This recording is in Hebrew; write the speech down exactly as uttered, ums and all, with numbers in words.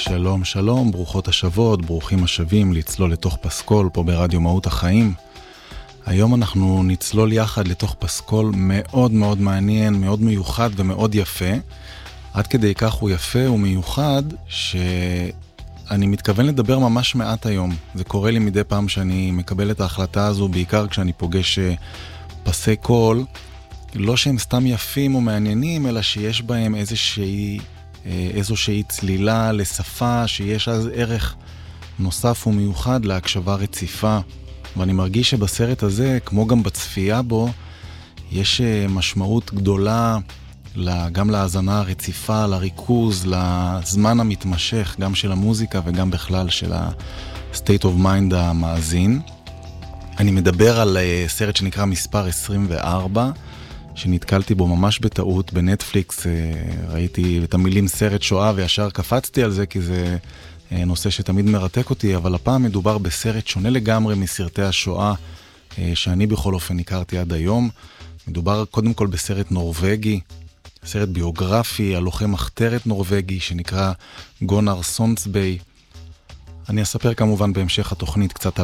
שלום שלום, ברוכות השבות, ברוכים השבים לצלול לתוך פסקול פה ברדיו מהות החיים. היום אנחנו נצלול יחד לתוך פסקול מאוד מאוד מעניין, מאוד מיוחד ומאוד יפה. עד כדי כך הוא יפה ומיוחד שאני מתכוון לדבר ממש מעט היום. זה קורה לי מדי פעם שאני מקבל את ההחלטה הזו, בעיקר כשאני פוגש פסי קול, לא שהם סתם יפים או מעניינים, אלא שיש בהם איזושהי, איזושהי צלילה לשפה, שיש אז ערך נוסף ומיוחד להקשבה רציפה. ואני מרגיש שבסרט הזה, כמו גם בצפייה בו, יש משמעות גדולה גם להאזנה הרציפה, לריכוז, לזמן המתמשך, גם של המוזיקה וגם בכלל של ה-state of mind המאזין. אני מדבר על סרט שנקרא מספר עשרים וארבע, שנתקלתי בו ממש בטעות בנטפליקס. ראיתי את המילים סרט שואה וישר קפצתי על זה, כי זה נושא שתמיד מרתק אותי, אבל הפעם מדובר בסרט שונה לגמרי מסרטי השואה שאני בכל אופן הכרתי עד היום. מדובר קודם כל בסרט נורווגי, סרט ביוגרפי על לוחם מחתרת נורווגי שנקרא גונאר סונדסביי. אני אספר כמובן בהמשך התוכנית קצת על